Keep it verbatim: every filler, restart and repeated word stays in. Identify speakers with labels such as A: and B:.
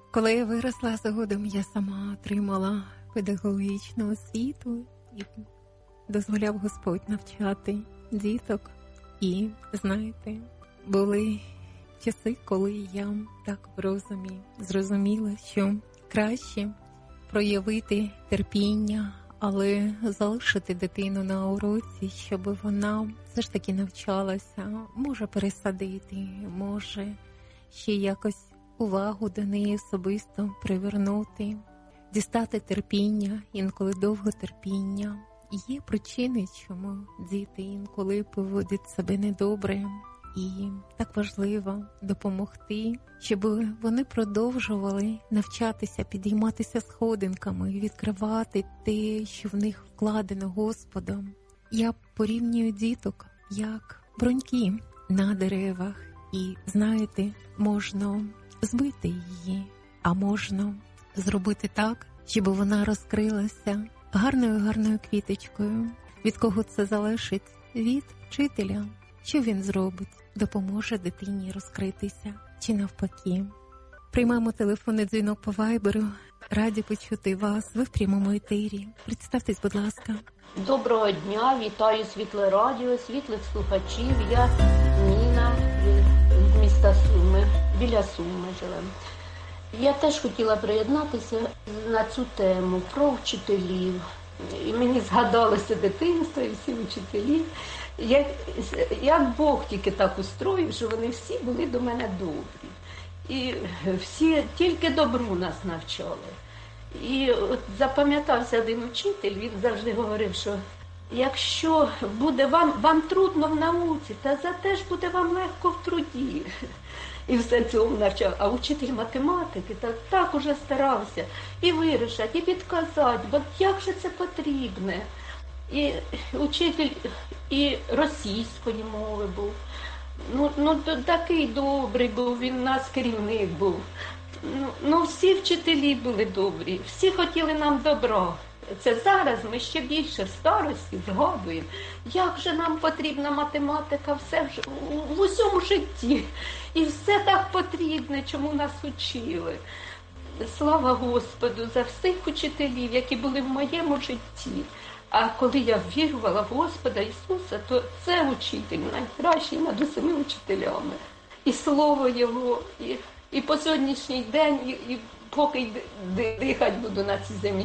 A: Коли я виросла, згодом я сама отримала педагогічну освіту і дозволяв Господь навчати діток. І, знаєте, були часи, коли я так в розумі зрозуміла, що краще проявити терпіння, але залишити дитину на уроці, щоб вона все ж таки навчалася, може пересадити, може ще якось увагу до неї особисто привернути, дістати терпіння, інколи довго терпіння. Є причини, чому діти інколи поводять себе недобре, і так важливо допомогти, щоб вони продовжували навчатися, підійматися сходинками, відкривати те, що в них вкладено Господом. Я порівнюю діток як бруньки на деревах, і, знаєте, можна збити її, а можна зробити так, щоб вона розкрилася гарною-гарною квіточкою. Від кого це залежить? Від вчителя. Що він зробить? Допоможе дитині розкритися чи навпаки. Приймаємо телефонний дзвінок по вайберу. Раді почути вас. Ви в прямому етері. Представтесь, будь ласка.
B: Доброго дня, вітаю Світле Радіо, світлих слухачів. Я Ніна з міста Суми, біля Суми живемо. Я теж хотіла приєднатися на цю тему про вчителів. І мені згадалося дитинство і всі вчителі. Як, як Бог тільки так устроїв, що вони всі були до мене добрі. І всі тільки добру нас навчали. І от запам'ятався один учитель, він завжди говорив, що якщо буде вам, вам трудно в науці, та зате ж буде вам легко в труді. І все цьому навчав. А учитель математики так, так уже старався і вирішати, і підказати, бо як же це потрібне. І учитель і російської мови був. Ну, ну такий добрий був, він у нас керівник був. Ну, ну всі вчителі були добрі, всі хотіли нам добра. Це зараз ми ще більше в старості згадуємо, як же нам потрібна математика все в, в усьому житті. І все так потрібне, чому нас учили. Слава Господу за всіх учителів, які були в моєму житті. А коли я вірувала в Господа Ісуса, то це учитель найкращий над усіма учителями. І слово Його, і, і по сьогоднішній день, і, і поки дихати буду на цій землі.